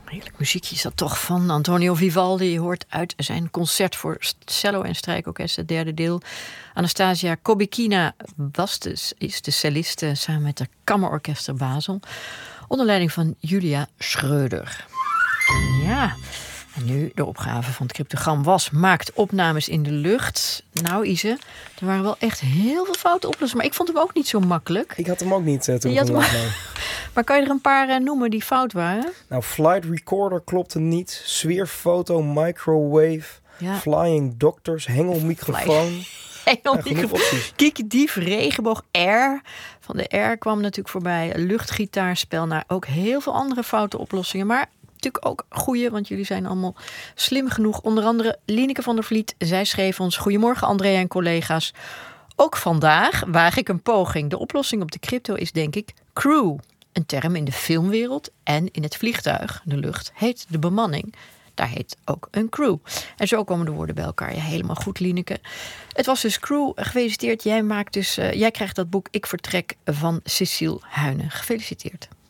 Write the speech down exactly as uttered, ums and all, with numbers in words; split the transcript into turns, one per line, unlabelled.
Heerlijk muziekje is dat toch van Antonio Vivaldi. Je hoort uit zijn concert voor cello en strijkorkest, het derde deel. Anastasia Kobykina Bastos is de celliste samen met de Kammerorkester Basel. Onder leiding van Julia Schröder. Ja, en nu de opgave van het cryptogram was: maakt opnames in de lucht. Nou Ise, er waren wel echt heel veel foute oplossingen. Maar ik vond hem ook niet zo makkelijk.
Ik had hem ook niet uh, toen
Je
ik
had
hem
hem-
las, nee.
Maar kan je er een paar uh, noemen die fout waren?
Nou, flight recorder klopte niet. Sfeerfoto, microwave,
Ja.
flying doctors, hengelmicrofoon.
Engel,
Ja, genoeg opties.
Kiekedief, regenboog, air. Van de air kwam natuurlijk voorbij. Luchtgitaarspel. Nou, ook heel veel andere foute oplossingen. Maar natuurlijk ook goeie, want jullie zijn allemaal slim genoeg. Onder andere Lineke van der Vliet. Zij schreef ons: goedemorgen André en collega's. Ook vandaag waag ik een poging. De oplossing op de crypto is denk ik crew. Een term in de filmwereld en in het vliegtuig, de lucht, heet de bemanning. Daar heet ook een crew. En zo komen de woorden bij elkaar. Ja, helemaal goed, Lineke. Het was dus crew. Gefeliciteerd. Jij maakt dus, uh, jij krijgt dat boek Ik Vertrek van Cecile Huyne. Gefeliciteerd.